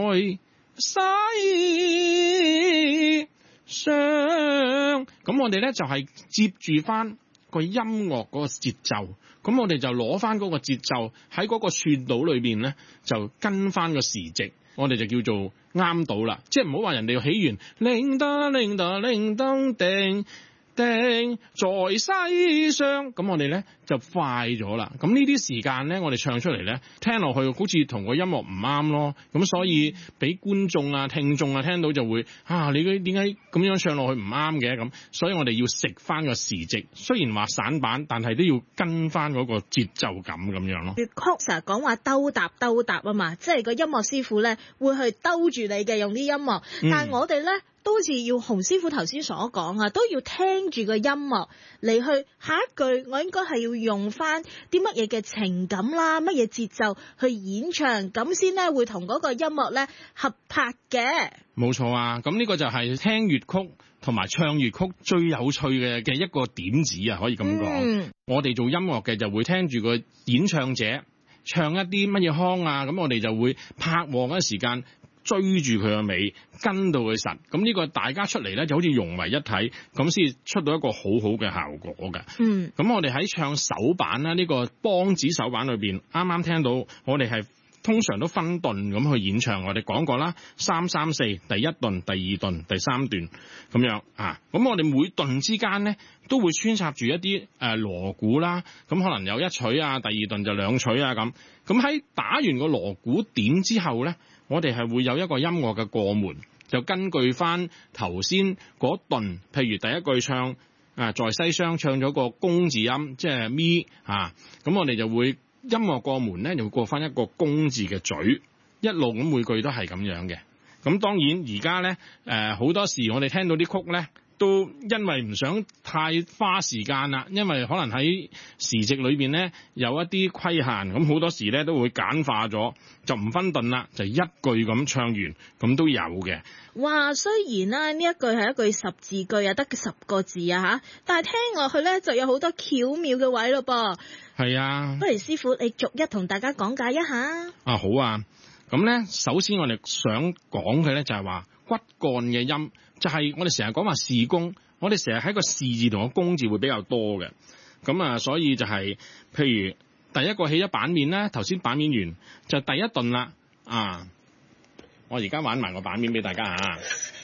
世上，咁我哋咧就係接住翻個音樂嗰個節奏，咁我哋就攞翻嗰個節奏喺嗰個旋度裏邊咧，就跟翻個時值，我哋就叫做啱到啦。即係唔好話人哋起完鈴鐺鈴鐺鈴鐺叮叮在世上，咁我哋咧就快咗啦。咁呢啲時間咧，我哋唱出嚟咧，聽落去好似同個音樂唔啱咯。咁所以俾觀眾啊、聽眾啊聽到就會你點解咁樣唱落去唔啱嘅咁？所以我哋要食翻個時值，雖然話散版，但係都要跟翻嗰個節奏感咁樣咯。 粵曲成日講話兜搭啊嘛，即係個音樂師傅咧會去兜住你嘅用啲音樂，但係我哋咧。都好似要洪師傅頭先所講啊，都要聽住個音樂嚟去下一句，我應該係要用翻啲乜嘢嘅情感啦，乜嘢節奏去演唱，咁先咧會同嗰個音樂咧合拍嘅。 冇錯啊，咁呢個就係聽粵曲同埋唱粵曲最有趣嘅一個點子啊，可以咁講。我哋做音樂嘅就會聽住個演唱者唱一啲乜嘢腔啊，咁我哋就會拍和嗰時間。追住佢個尾，跟到佢實，咁呢個大家出嚟咧就好似融為一體，咁先出到一個好好嘅效果嘅。咁我哋喺唱手板啦，呢個梆子手板裏邊，啱啱聽到我哋係通常都分段咁去演唱，我哋講過啦，3-3-4，第一段、第二段、第三段咁樣啊。咁我哋每段之間咧都會穿插住一啲鑼鼓啦，咁可能有一錘啊，第二段就兩錘啊咁。咁喺打完個鑼鼓點之後咧，我哋係會有一個音樂嘅過門，就根據翻頭先嗰段，譬如第一句唱在西廂唱咗個公字音，即係咪咁我哋就會音樂過門咧，就會過翻一個公字嘅嘴，一路咁每句都係咁樣嘅。咁當然而家咧好多時我哋聽到啲曲咧，都因為唔想太花時間啦，因為可能喺時值裏邊咧有一啲規限，咁好多時咧都會簡化咗，就唔分段啦，就一句咁唱完，咁都有嘅。 哇，雖然啦呢一句係一句10字句啊，得10個字啊，但係聽落去咧就有好多巧妙嘅位咯噃。 係啊， 不如師傅你逐一同大家講解一下。 好啊，咁咧首先我哋想講嘅咧就係話骨幹嘅音。就係我哋成日講話視工，我哋成日喺個視字同個工字會比較多嘅，咁所以就係譬如第一個起咗版面咧，頭先版面完就第一段啦，我而家玩埋個版面俾大家嚇。